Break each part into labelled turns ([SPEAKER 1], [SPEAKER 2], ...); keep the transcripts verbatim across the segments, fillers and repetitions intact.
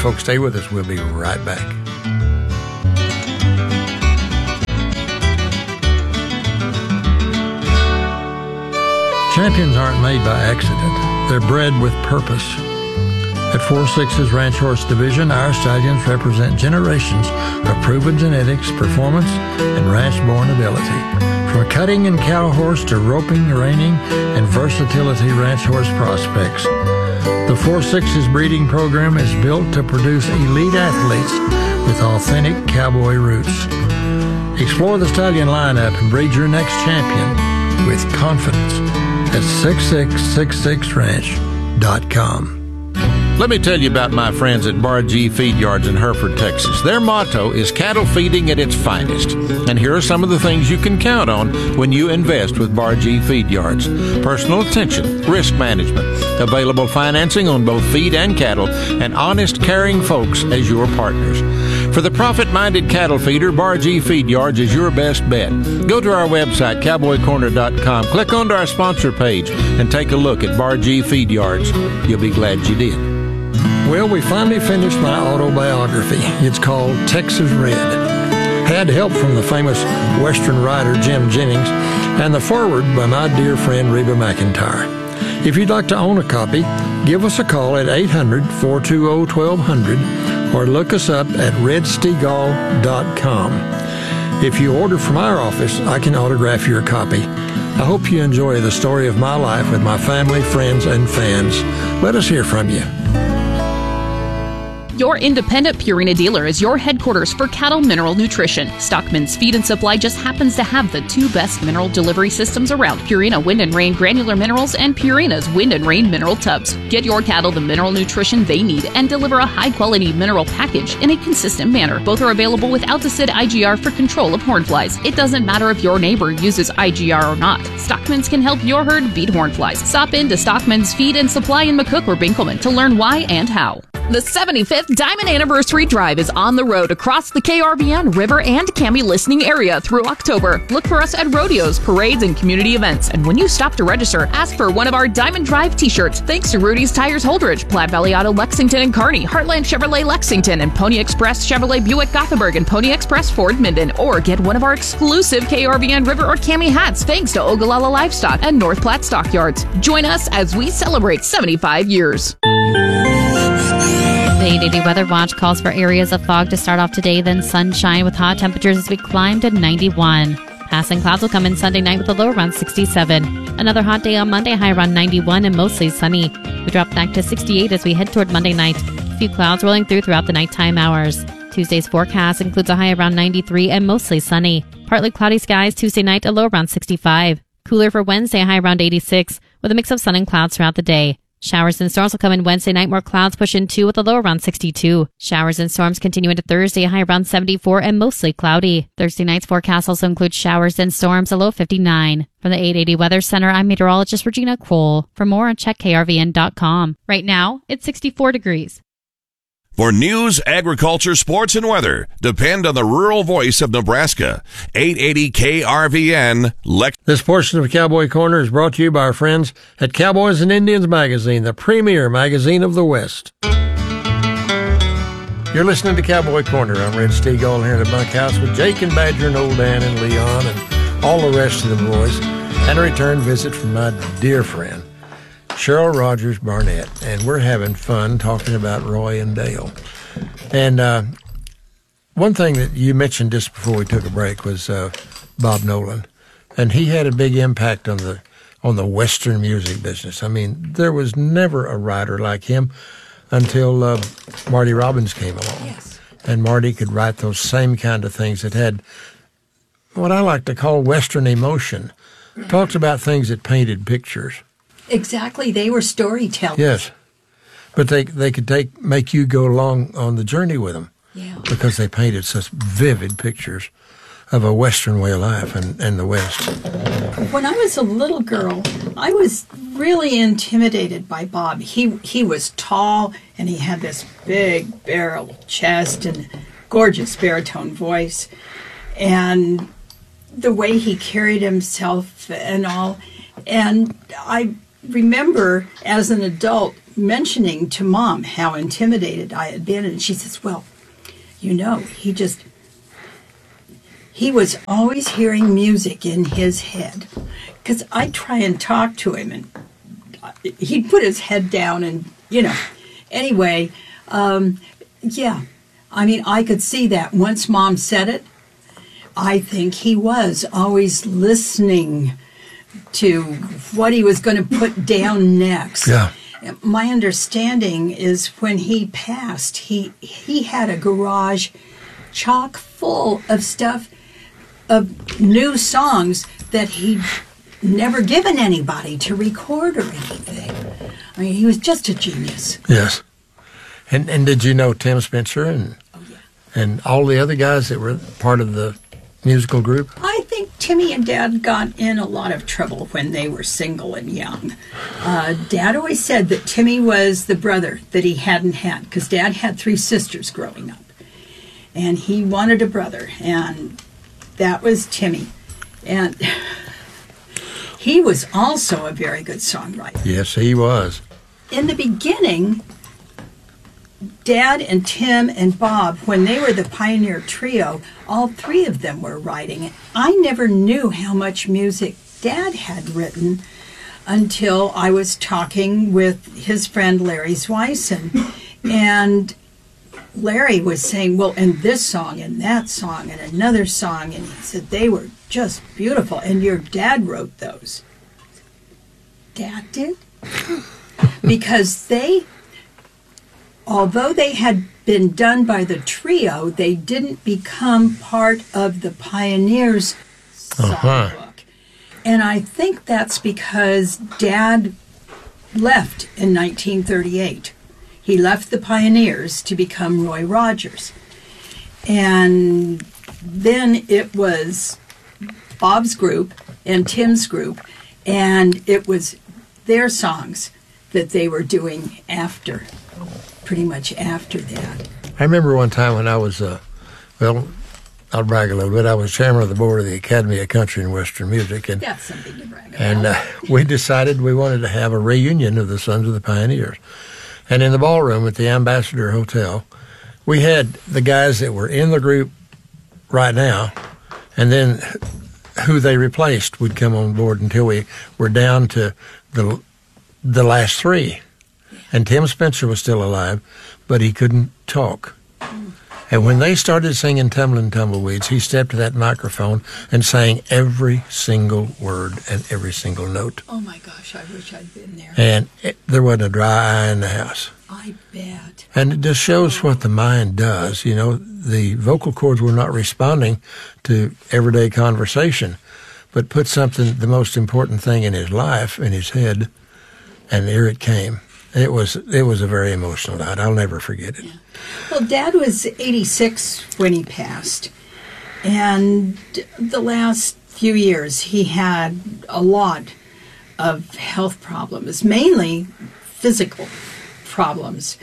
[SPEAKER 1] folks, stay with us. We'll be right back. Champions aren't made by accident. They're bred with purpose. At four six's Ranch Horse Division, our stallions represent generations of proven genetics, performance, and ranch-born ability. From cutting and cow horse to roping, reining, and versatility ranch horse prospects, the four six's breeding program is built to produce elite athletes with authentic cowboy roots. Explore the stallion lineup and breed your next champion with confidence at six six six six ranch dot com.
[SPEAKER 2] Let me tell you about my friends at Bar G Feed Yards in Hereford, Texas. Their motto is cattle feeding at its finest. And here are some of the things you can count on when you invest with Bar G Feed Yards. Personal attention, risk management, available financing on both feed and cattle, and honest, caring folks as your partners. For the profit-minded cattle feeder, Bar G Feed Yards is your best bet. Go to our website, cowboy corner dot com, click onto our sponsor page, and take a look at Bar G Feed Yards. You'll be glad you did.
[SPEAKER 1] Well, we finally finished my autobiography. It's called Texas Red. Had help from the famous Western writer Jim Jennings and the foreword by my dear friend Reba McEntire. If you'd like to own a copy, give us a call at eight hundred, four two zero, twelve hundred or look us up at red stegall dot com. If you order from our office, I can autograph your copy. I hope you enjoy the story of my life with my family, friends, and fans. Let us hear from you.
[SPEAKER 3] Your independent Purina dealer is your headquarters for cattle mineral nutrition. Stockman's Feed and Supply just happens to have the two best mineral delivery systems around, Purina Wind and Rain Granular Minerals and Purina's Wind and Rain Mineral Tubs. Get your cattle the mineral nutrition they need and deliver a high-quality mineral package in a consistent manner. Both are available with Alticid I G R for control of hornflies. It doesn't matter if your neighbor uses I G R or not. Stockman's can help your herd beat hornflies. Stop in to Stockman's Feed and Supply in McCook or Binkelman to learn why and how. The seventy-fifth Diamond Anniversary Drive is on the road across the K R V N, River, and Cami listening area through October. Look for us at rodeos, parades, and community events. And when you stop to register, ask for one of our Diamond Drive t-shirts. Thanks to Rudy's Tires Holdridge, Platte Valley Auto Lexington and Kearney, Heartland Chevrolet Lexington, and Pony Express Chevrolet Buick Gothenburg, and Pony Express Ford Minden. Or get one of our exclusive K R V N, River, or Cami hats thanks to Ogallala Livestock and North Platte Stockyards. Join us as we celebrate seventy-five years.
[SPEAKER 4] The eight eighty Weather Watch calls for areas of fog to start off today, then sunshine with hot temperatures as we climb to ninety-one. Passing clouds will come in Sunday night with a low around sixty-seven. Another hot day on Monday, high around ninety-one and mostly sunny. We drop back to sixty-eight as we head toward Monday night. A few clouds rolling through throughout the nighttime hours. Tuesday's forecast includes a high around ninety-three and mostly sunny. Partly cloudy skies Tuesday night, a low around sixty-five. Cooler for Wednesday, high around eighty-six, with a mix of sun and clouds throughout the day. Showers and storms will come in Wednesday night, more clouds push in too with a low around sixty-two. Showers and storms continue into Thursday, high around seventy-four and mostly cloudy. Thursday night's forecast also includes showers and storms, a low fifty-nine. From the eight eighty Weather Center, I'm meteorologist Regina Kroll. For more, check K R V N dot com. Right now, it's sixty-four degrees.
[SPEAKER 5] For news, agriculture, sports, and weather, depend on the rural voice of Nebraska. eight eighty K R V N. Lex-
[SPEAKER 1] this portion of Cowboy Corner is brought to you by our friends at Cowboys and Indians Magazine, the premier magazine of the West. You're listening to Cowboy Corner. I'm Red Stegall here in the bunkhouse with Jake and Badger and Old Dan and Leon and all the rest of the boys. And a return visit from my dear friend, Cheryl Rogers Barnett, and we're having fun talking about Roy and Dale. And uh, one thing that you mentioned just before we took a break was uh, Bob Nolan, and he had a big impact on the on the Western music business. I mean, there was never a writer like him until uh, Marty Robbins came along.
[SPEAKER 6] Yes.
[SPEAKER 1] And Marty could write those same kind of things that had what I like to call Western emotion. Talks about things that painted pictures.
[SPEAKER 6] Exactly, they were storytellers.
[SPEAKER 1] Yes, but they they could take make you go along on the journey with them.
[SPEAKER 6] Yeah.
[SPEAKER 1] Because they painted such vivid pictures of a Western way of life and, and the West.
[SPEAKER 6] When I was a little girl, I was really intimidated by Bob. He he was tall, and he had this big barrel chest and gorgeous baritone voice, and the way he carried himself and all. And I remember as an adult mentioning to Mom how intimidated I had been, and she says, well, you know, he just, he was always hearing music in his head. Because I'd try and talk to him, and he'd put his head down, and, you know. Anyway, um, yeah. I mean, I could see that. Once Mom said it, I think he was always listening to what he was going to put down next.
[SPEAKER 1] Yeah.
[SPEAKER 6] My understanding is when he passed, he he had a garage chock full of stuff, of new songs that he'd never given anybody to record or anything. I mean, he was just a genius.
[SPEAKER 1] Yes. And and did you know Tim Spencer and
[SPEAKER 6] Oh, yeah.
[SPEAKER 1] and all the other guys that were part of the musical group?
[SPEAKER 6] I think Timmy and Dad got in a lot of trouble when they were single and young. Uh, Dad always said that Timmy was the brother that he hadn't had, because Dad had three sisters growing up. And he wanted a brother, and that was Timmy. And he was also a very good songwriter.
[SPEAKER 1] Yes, he was.
[SPEAKER 6] In the beginning, Dad and Tim and Bob, when they were the Pioneer Trio, all three of them were writing. I never knew how much music Dad had written until I was talking with his friend Larry Zweisen. And Larry was saying, well, and this song and that song and another song, and he said they were just beautiful, and your dad wrote those. Dad did? Because they, although they had been done by the trio, they didn't become part of the Pioneers songbook.
[SPEAKER 1] Uh-huh.
[SPEAKER 6] And I think that's because Dad left in nineteen thirty-eight. He left the Pioneers to become Roy Rogers. And then it was Bob's group and Tim's group, and it was their songs that they were doing after, pretty much after that.
[SPEAKER 1] I remember one time when I was, uh, well, I'll brag a little bit. I was chairman of the board of the Academy of Country and Western Music, and
[SPEAKER 6] That's something to brag about.
[SPEAKER 1] and uh, we decided we wanted to have a reunion of the Sons of the Pioneers. And in the ballroom at the Ambassador Hotel, we had the guys that were in the group right now, and then who they replaced would come on board until we were down to the the last three. And Tim Spencer was still alive, but he couldn't talk. And when they started singing Tumblin' Tumbleweeds, he stepped to that microphone and sang every single word and every single note.
[SPEAKER 6] Oh my gosh, I wish I'd been there.
[SPEAKER 1] And it, there wasn't a dry eye in the house.
[SPEAKER 6] I bet.
[SPEAKER 1] And it just shows what the mind does. You know, the vocal cords were not responding to everyday conversation, but put something, the most important thing in his life, in his head, and here it came. It was it was a very emotional night. I'll never forget it.
[SPEAKER 6] Yeah. Well, Dad was eighty-six when he passed, and the last few years he had a lot of health problems, mainly physical problems.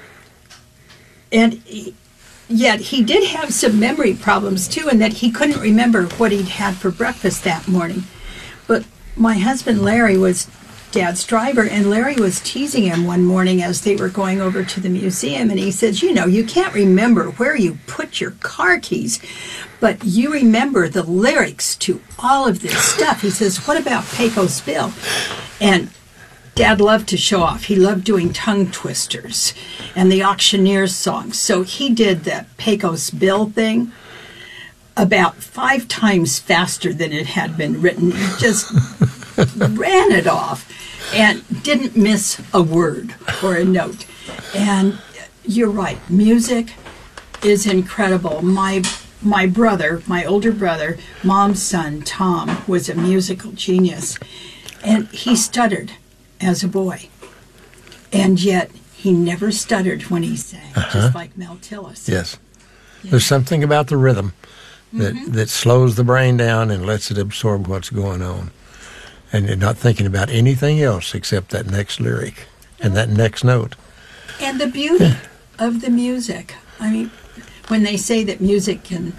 [SPEAKER 6] And he, yet he did have some memory problems too, in that he couldn't remember what he'd had for breakfast that morning. But my husband Larry was Dad's driver, and Larry was teasing him one morning as they were going over to the museum, and he says, you know, you can't remember where you put your car keys, but you remember the lyrics to all of this stuff. He says, what about Pecos Bill? And Dad loved to show off. He loved doing tongue twisters and the Auctioneers songs. So he did that Pecos Bill thing about five times faster than it had been written. He just ran it off and didn't miss a word or a note. And you're right, music is incredible. My my brother, my older brother, Mom's son, Tom, was a musical genius. And he stuttered as a boy. And yet he never stuttered when he sang,
[SPEAKER 1] Uh-huh.
[SPEAKER 6] just like Mel Tillis.
[SPEAKER 1] Yes.
[SPEAKER 6] Yeah.
[SPEAKER 1] There's something about the rhythm that,
[SPEAKER 6] Mm-hmm.
[SPEAKER 1] that slows the brain down and lets it absorb what's going on. And you're not thinking about anything else except that next lyric and that next note.
[SPEAKER 6] And the beauty of the music. I mean, when they say that music can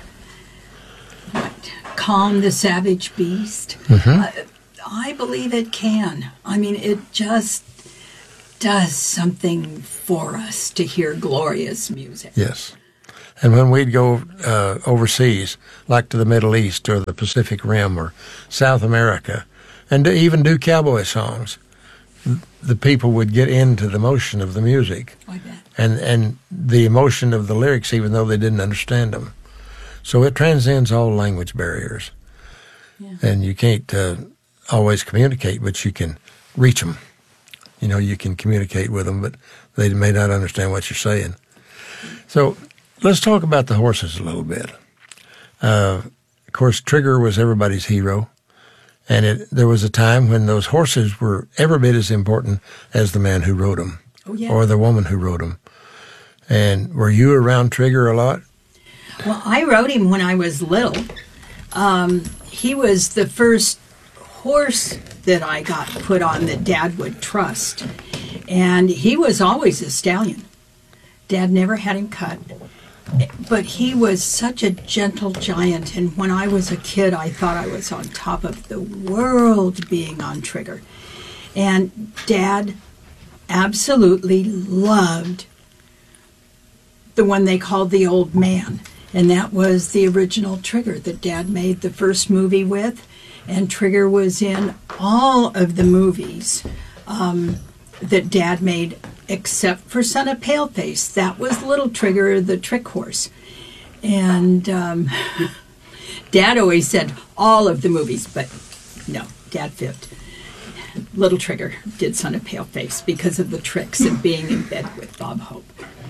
[SPEAKER 6] what, calm the savage beast,
[SPEAKER 1] Mm-hmm.
[SPEAKER 6] uh, I believe it can. I mean, it just, does something for us to hear glorious music.
[SPEAKER 1] Yes. And when we'd go uh, overseas, like to the Middle East or the Pacific Rim or South America, and to even do cowboy songs, the people would get into the motion of the music
[SPEAKER 6] I bet.
[SPEAKER 1] and, and the emotion of the lyrics, even though they didn't understand them. So it transcends all language barriers.
[SPEAKER 6] Yeah.
[SPEAKER 1] And you can't uh, always communicate, but you can reach them. You know, you can communicate with them, but they may not understand what you're saying. So let's talk about the horses a little bit. Uh, of course, Trigger was everybody's hero. And it, there was a time when those horses were every bit as important as the man who rode them,
[SPEAKER 6] oh, yeah.
[SPEAKER 1] or the woman who rode them. And were you around Trigger a lot?
[SPEAKER 6] Well, I rode him when I was little. Um, he was the first horse that I got put on that Dad would trust. And he was always a stallion. Dad never had him cut. But he was such a gentle giant, and when I was a kid, I thought I was on top of the world being on Trigger. And Dad absolutely loved the one they called the Old Man, and that was the original Trigger that Dad made the first movie with, and Trigger was in all of the movies um, that Dad made except for Son of Paleface. That was Little Trigger, the trick horse. And um, Dad always said all of the movies, but no, Dad fibbed. Little Trigger did Son of Paleface because of the tricks and being in bed with Bob Hope.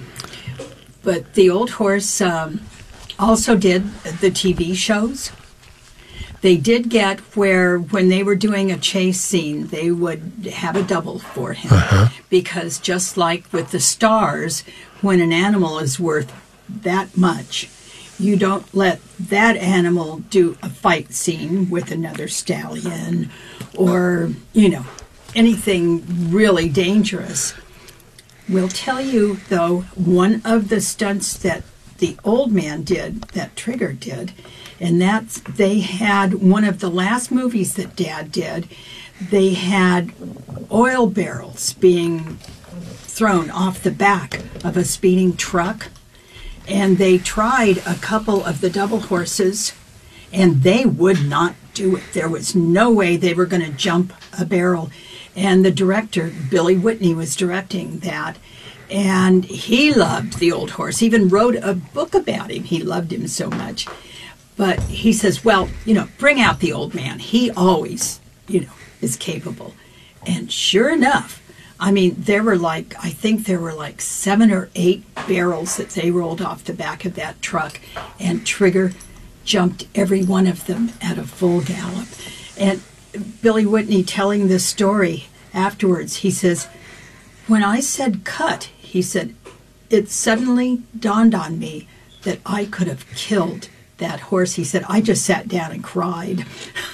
[SPEAKER 6] But the old horse um, also did the T V shows. They did get where when they were doing a chase scene, they would have a double for him. Uh-huh. Because just like with the stars, when an animal is worth that much, you don't let that animal do a fight scene with another stallion or, you know, anything really dangerous. We'll tell you, though, one of the stunts that the Old Man did, that Trigger did, and that's, they had one of the last movies that Dad did, they had oil barrels being thrown off the back of a speeding truck, and they tried a couple of the double horses, and they would not do it. There was no way they were going to jump a barrel. And the director, Billy Whitney, was directing that, and he loved the old horse, he even wrote a book about him. He loved him so much. But he says, well, you know, bring out the Old Man. He always, you know, is capable. And sure enough, I mean, there were like, I think there were like seven or eight barrels that they rolled off the back of that truck, and Trigger jumped every one of them at a full gallop. And Billy Whitney telling this story afterwards, he says, when I said cut, he said, it suddenly dawned on me that I could have killed that horse. He said, I just sat down and cried.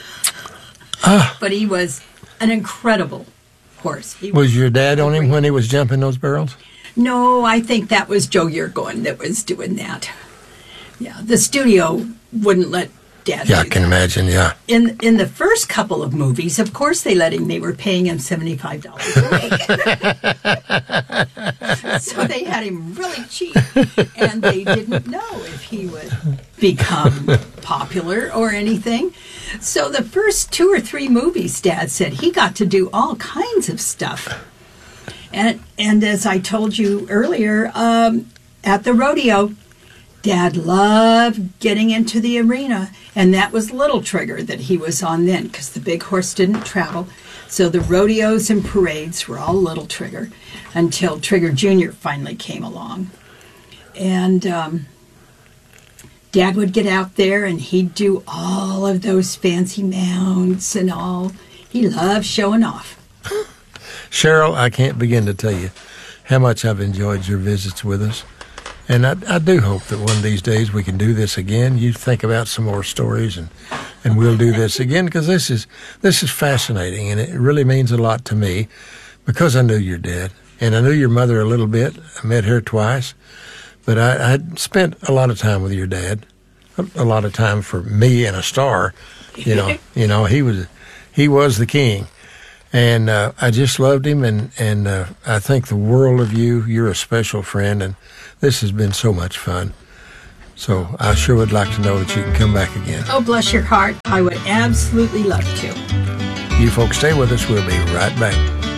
[SPEAKER 1] Ah.
[SPEAKER 6] But he was an incredible horse. He
[SPEAKER 1] Was your dad on him when he was jumping those barrels?
[SPEAKER 6] No, I think that was Joe Yergoin that was doing that. Yeah, the studio wouldn't let Dad
[SPEAKER 1] Yeah, I
[SPEAKER 6] do
[SPEAKER 1] can
[SPEAKER 6] that.
[SPEAKER 1] imagine, yeah.
[SPEAKER 6] In in the first couple of movies, of course they let him. They were paying him seventy-five dollars a week. So they had him really cheap. And they didn't know if he would become popular or anything. So the first two or three movies, Dad said, he got to do all kinds of stuff. And, and as I told you earlier, um, at the rodeo, Dad loved getting into the arena, and that was Little Trigger that he was on then, because the big horse didn't travel. So the rodeos and parades were all Little Trigger until Trigger Junior finally came along. And um, Dad would get out there, and he'd do all of those fancy mounts and all. He loved showing off.
[SPEAKER 1] Cheryl, I can't begin to tell you how much I've enjoyed your visits with us. And I, I do hope that one of these days we can do this again. You think about some more stories, and, and we'll do this again, because this is this is fascinating, and it really means a lot to me, because I knew your dad, and I knew your mother a little bit. I met her twice, but I, I spent a lot of time with your dad, a, a lot of time for me and a star. You know, you know he was he was the king, And uh, I just loved him, and, and uh, I think the world of you. You're a special friend, and this has been so much fun. So I sure would like to know that you can come back again.
[SPEAKER 6] Oh, bless your heart. I would absolutely love to.
[SPEAKER 1] You folks stay with us. We'll be right back.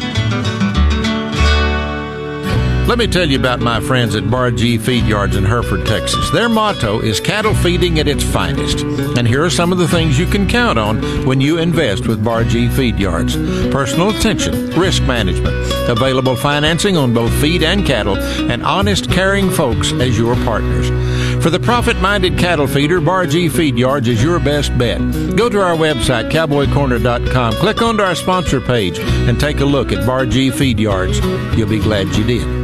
[SPEAKER 2] Let me tell you about my friends at Bar G Feed Yards in Hereford, Texas. Their motto is cattle feeding at its finest. And here are some of the things you can count on when you invest with Bar G Feed Yards. Personal attention, risk management, available financing on both feed and cattle, and honest, caring folks as your partners. For the profit-minded cattle feeder, Bar G Feed Yards is your best bet. Go to our website, cowboy corner dot com, click onto our sponsor page, and take a look at Bar G Feed Yards. You'll be glad you did.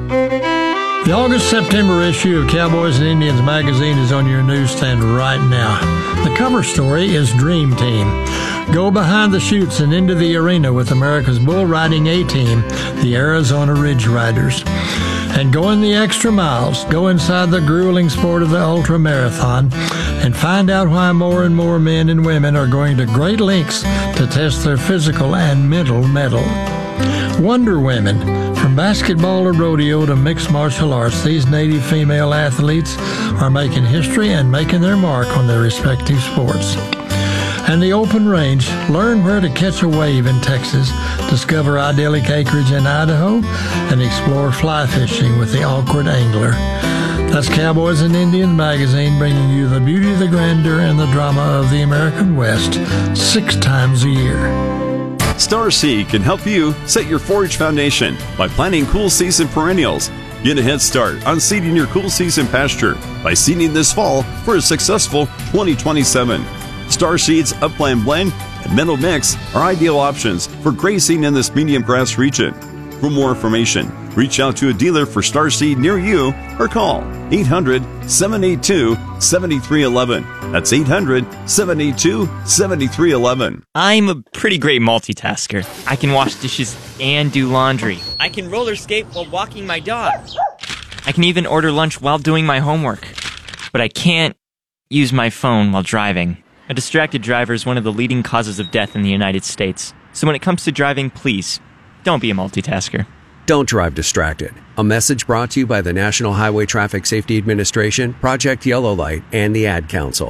[SPEAKER 1] The August-September issue of Cowboys and Indians magazine is on your newsstand right now. The cover story is Dream Team. Go behind the chutes and into the arena with America's bull riding A-team, the Arizona Ridge Riders. And go in the extra miles, go inside the grueling sport of the ultra marathon, and find out why more and more men and women are going to great lengths to test their physical and mental mettle. Wonder Women. From basketball to rodeo to mixed martial arts, these native female athletes are making history and making their mark on their respective sports. And the open range. Learn where to catch a wave in Texas, discover idyllic acreage in Idaho, and explore fly fishing with the awkward angler. That's Cowboys and Indians magazine, bringing you the beauty, the grandeur, and the drama of the American West six times a year.
[SPEAKER 7] Star Seed can help you set your forage foundation by planting cool season perennials. Get a head start on seeding your cool season pasture by seeding this fall for a successful twenty twenty-seven. Star Seed's Upland Blend and Meadow Mix are ideal options for grazing in this medium grass region. For more information, reach out to a dealer for Star Seed near you or call eight hundred, seven eight two, seven three one one. That's eight hundred, seven eight two, seven three one one.
[SPEAKER 8] I'm a pretty great multitasker. I can wash dishes and do laundry. I can roller skate while walking my dog. I can even order lunch while doing my homework. But I can't use my phone while driving. A distracted driver is one of the leading causes of death in the United States. So when it comes to driving, please, don't be a multitasker.
[SPEAKER 9] Don't drive distracted. A message brought to you by the National Highway Traffic Safety Administration, Project Yellow Light, and the Ad Council.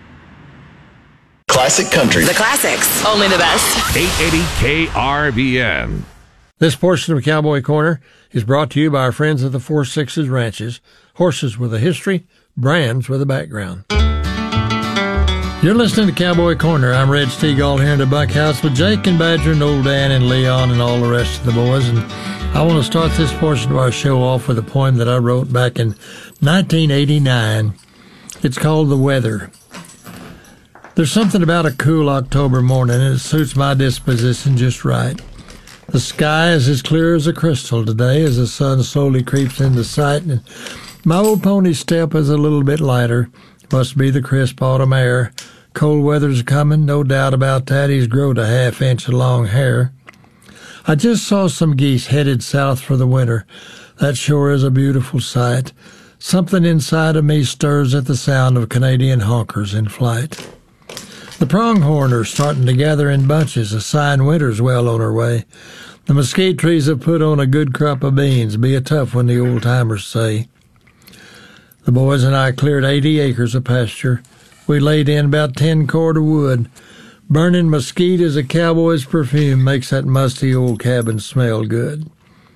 [SPEAKER 10] Classic country.
[SPEAKER 11] The classics. Only the best.
[SPEAKER 5] eight eighty K R V N.
[SPEAKER 1] This portion of Cowboy Corner is brought to you by our friends at the Four Sixes Ranches. Horses with a history, brands with a background. You're listening to Cowboy Corner. I'm Red Stegall here in the bunkhouse with Jake and Badger and Old Dan and Leon and all the rest of the boys. And I want to start this portion of our show off with a poem that I wrote back in nineteen eighty-nine. It's called The Weather. There's something about a cool October morning, and it suits my disposition just right. The sky is as clear as a crystal today as the sun slowly creeps into sight, and my old pony's step is a little bit lighter. Must be the crisp autumn air. Cold weather's coming, no doubt about that. He's growed a half inch of long hair. I just saw some geese headed south for the winter. That sure is a beautiful sight. Something inside of me stirs at the sound of Canadian honkers in flight. The pronghorn are starting to gather in bunches, a sign winter's well on her way. The mesquite trees have put on a good crop of beans, be a tough one, the old-timers say. The boys and I cleared eighty acres of pasture. We laid in about ten cord of wood. Burning mesquite as a cowboy's perfume makes that musty old cabin smell good.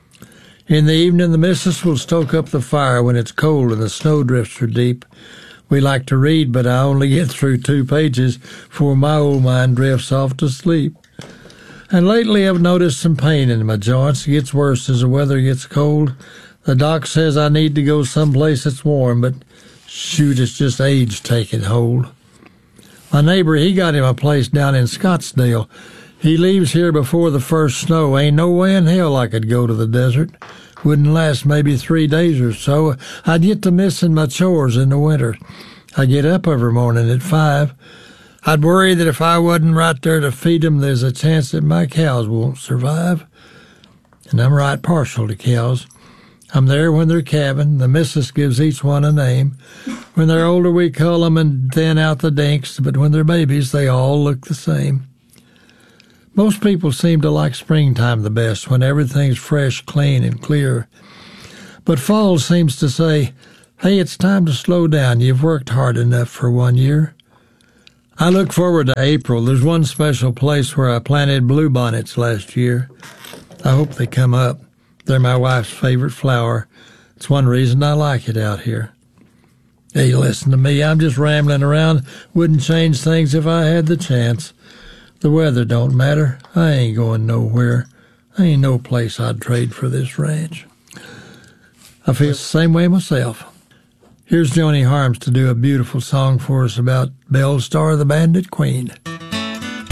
[SPEAKER 1] In the evening, the missus will stoke up the fire when it's cold and the snowdrifts are deep. We like to read, but I only get through two pages before my old mind drifts off to sleep. And lately I've noticed some pain in my joints. It gets worse as the weather gets cold. The doc says I need to go someplace that's warm, but shoot, it's just age taking hold. My neighbor, he got him a place down in Scottsdale. He leaves here before the first snow. Ain't no way in hell I could go to the desert. Wouldn't last maybe three days or so. I'd get to missing my chores in the winter. I get up every morning at five. I'd worry that if I wasn't right there to feed them, there's a chance that my cows won't survive. And I'm right partial to cows. I'm there when they're calving. The missus gives each one a name. When they're older, we cull them and thin out the dinks, but when they're babies, they all look the same. Most people seem to like springtime the best, when everything's fresh, clean, and clear. But fall seems to say, hey, it's time to slow down. You've worked hard enough for one year. I look forward to April. There's one special place where I planted bluebonnets last year. I hope they come up. They're my wife's favorite flower. It's one reason I like it out here. Hey, listen to me. I'm just rambling around. Wouldn't change things if I had the chance. The weather don't matter. I ain't going nowhere. I ain't no place I'd trade for this ranch. I feel the same way myself. Here's Joni Harms to do a beautiful song for us about Belle Starr, the Bandit Queen.